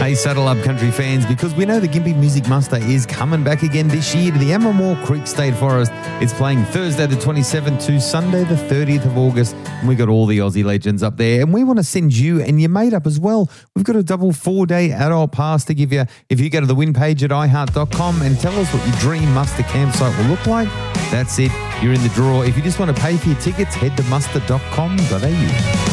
Hey, Saddle Up Country fans, because we know the Gympie Music Muster is coming back again this year to the Ammermoor Creek State Forest. It's playing Thursday the 27th to Sunday the 30th of August, and we got all the Aussie legends up there, and we want to send you and your mate up as well. We've got a double 4-day adult pass to give you if you go to the win page at iheart.com and tell us what your dream muster campsite will look like. That's it. You're in the draw. If you just want to pay for your tickets, head to muster.com.au.